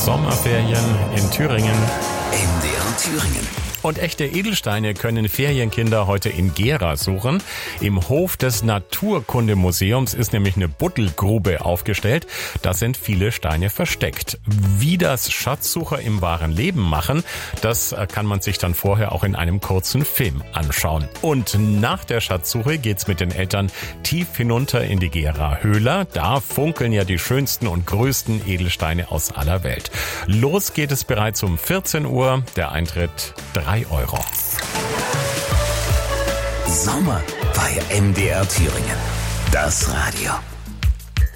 Sommerferien in Thüringen. MDR Thüringen. Und echte Edelsteine können Ferienkinder heute in Gera suchen. Im Hof des Naturkundemuseums ist nämlich eine Buddelgrube aufgestellt. Da sind viele Steine versteckt. Wie das Schatzsucher im wahren Leben machen, das kann man sich dann vorher auch in einem kurzen Film anschauen. Und nach der Schatzsuche geht's mit den Eltern tief hinunter in die Gera Höhler. Da funkeln ja die schönsten und größten Edelsteine aus aller Welt. Los geht es bereits um 14 Uhr. Der Eintritt 3 Euro. Sommer bei MDR Thüringen. Das Radio.